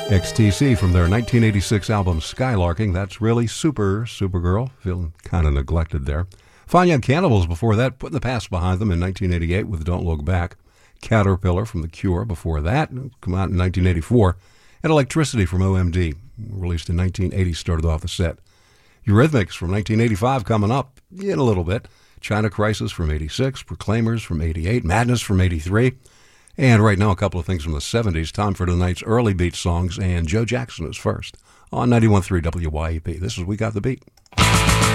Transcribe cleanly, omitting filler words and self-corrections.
XTC from their 1986 album Skylarking. That's really Supergirl. Feeling kind of neglected there. Fine Young Cannibals before that, putting the past behind them in 1988 with Don't Look Back. Caterpillar from The Cure before that, come out in 1984. And Electricity from OMD, released in 1980, started off the set. Eurythmics from 1985 coming up in a little bit. China Crisis from 86, Proclaimers from 88, Madness from 83. And right now, a couple of things from the 70s. Time for tonight's early beat songs, and Joe Jackson is first on 91.3 WYEP. This is We Got the Beat.